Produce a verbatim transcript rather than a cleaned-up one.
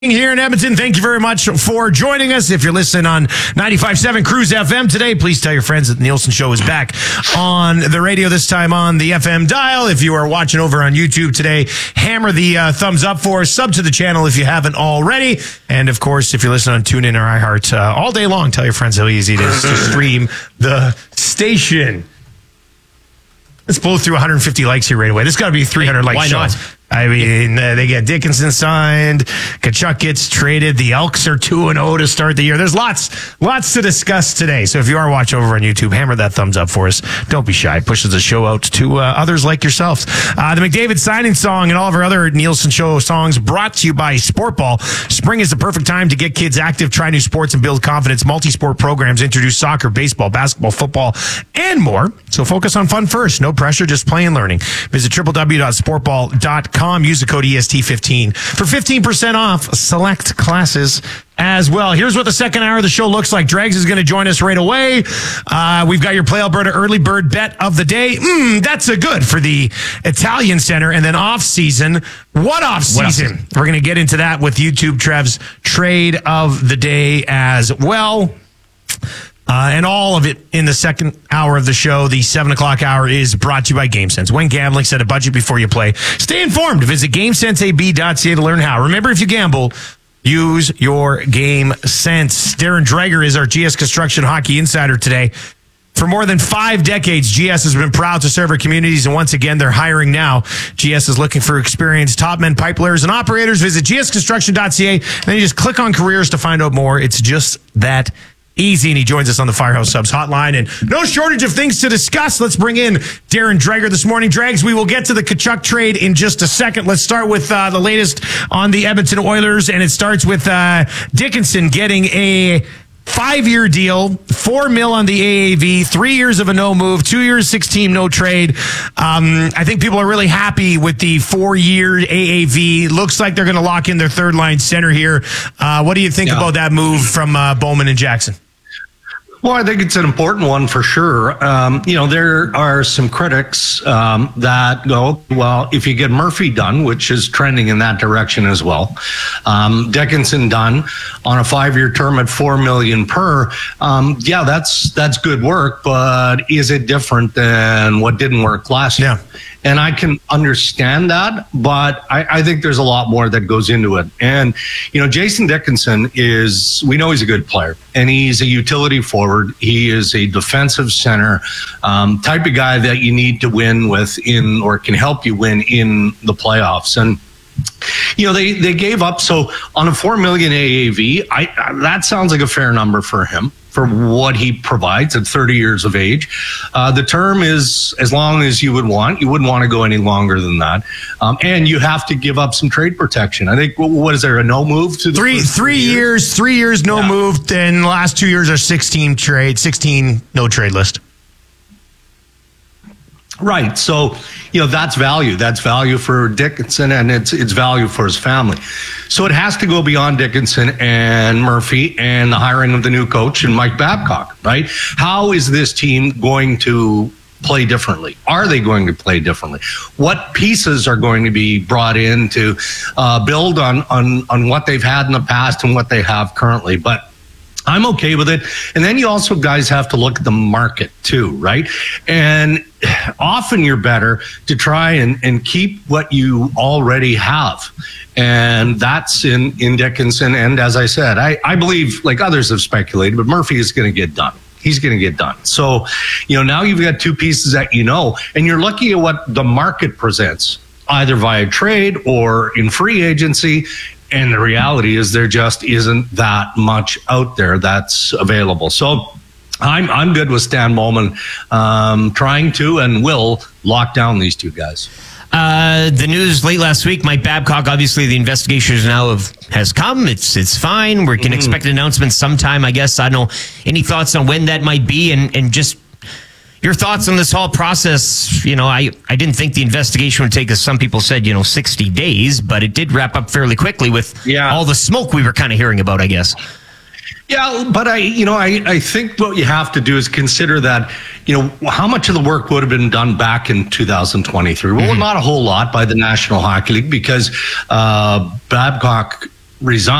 Here in Edmonton, thank you very much for joining us. If you're listening on ninety-five point seven Cruise F M today, please tell your friends that the Nielsen Show is back on the radio, this time on the F M dial. If you are watching over on YouTube today, hammer the uh, thumbs up for us. Sub to the channel if you haven't already. And, of course, if you're listening on TuneIn or iHeart uh, all day long, tell your friends how easy it is to stream the station. Let's blow through one hundred fifty likes here right away. This got to be three hundred likes. Why show. not? I mean, uh, they get Dickinson signed. Kachuk gets traded. The Elks are two and oh to start the year. There's lots, lots to discuss today. So if you are watching over on YouTube, hammer that thumbs up for us. Don't be shy. Pushes the show out to uh, others like yourselves. Uh, the McDavid signing song and all of our other Nielsen Show songs brought to you by Sportball. Spring is the perfect time to get kids active, try new sports, and build confidence. Multi-sport programs introduce soccer, baseball, basketball, football, and more. So focus on fun first. No pressure, just play and learning. Visit w w w dot sportball dot com. Use the code E S T fifteen for fifteen percent off select classes as well. Here's what the second hour of the show looks like. Dregs is going to join us right away. Uh, we've got your Play Alberta early bird bet of the day. Mm, that's a good for the Italian Center. And then off season. What off season? We're going to get into that with YouTube Trev's trade of the day as well. Uh, and all of it in the second hour of the show. The seven o'clock hour is brought to you by GameSense. When gambling, set a budget before you play. Stay informed. Visit GameSense A B dot C A to learn how. Remember, if you gamble, use your Game Sense. Darren Dreger is our G S Construction Hockey Insider today. For more than five decades, G S has been proud to serve our communities, and once again, they're hiring now. G S is looking for experienced top men, pipe layers, and operators. Visit G S construction dot C A, and then you just click on careers to find out more. It's just that easy, and he joins us on the Firehouse Subs hotline, and no shortage of things to discuss. Let's bring in Darren Dreger this morning. Dregs, we will get to the Kachuk trade in just a second. Let's start with uh, the latest on the Edmonton Oilers, and it starts with uh, Dickinson getting a five-year deal, four mil on the A A V, three years of a no move, two years, sixteen no trade. Um, I think people are really happy with the four-year A A V. Looks like they're going to lock in their third-line center here. Uh, what do you think yeah. about that move from uh, Bowman and Jackson? Well, I think it's an important one for sure. Um, you know, there are some critics um, that go, well, if you get Murphy done, which is trending in that direction as well, um, Dickinson done on a five-year term at four million per, um, yeah, that's that's good work. But is it different than what didn't work last year? Yeah. And I can understand that, but I, I think there's a lot more that goes into it. And, you know, Jason Dickinson is, we know he's a good player, and he's a utility forward. He is a defensive center, um, type of guy that you need to win with in, or can help you win in the playoffs. And, you know, they, they gave up. So on a four million A A V, I, that sounds like a fair number for him, for what he provides at thirty years of age. Uh, the term is as long as you would want. You wouldn't want to go any longer than that. Um, and you have to give up some trade protection. I think, what is there, a no move to the three three years? years? Three years no yeah. move. Then the last two years are sixteen trade, sixteen no trade list. Right. So, you know, that's value. That's value for Dickinson, and it's it's value for his family. So it has to go beyond Dickinson and Murphy and the hiring of the new coach and Mike Babcock, right? How is this team going to play differently? Are they going to play differently? What pieces are going to be brought in to uh, build on, on, on what they've had in the past and what they have currently? But I'm okay with it. And then you also guys have to look at the market too, right? And often you're better to try and, and keep what you already have. And that's in, in Dickinson. And as I said, I, I believe, like others have speculated, but Murphy is going to get done. He's going to get done. So, you know, now you've got two pieces that you know, and you're looking at what the market presents, either via trade or in free agency. And the reality is there just isn't that much out there that's available. So I'm I'm good with Stan Bowman um, trying to and will lock down these two guys. Uh, the news late last week, Mike Babcock, obviously the investigation now have, has come. It's it's fine. We can mm-hmm. expect an announcement sometime, I guess. I don't know. Any thoughts on when that might be, and, and just your thoughts on this whole process? You know, I, I didn't think the investigation would take, as some people said, you know, sixty days, but it did wrap up fairly quickly with yeah. all the smoke we were kind of hearing about, I guess. Yeah, but I, you know, I, I think what you have to do is consider that, you know, how much of the work would have been done back in two thousand twenty-three? Well, mm-hmm. not a whole lot by the National Hockey League, because uh, Babcock resign.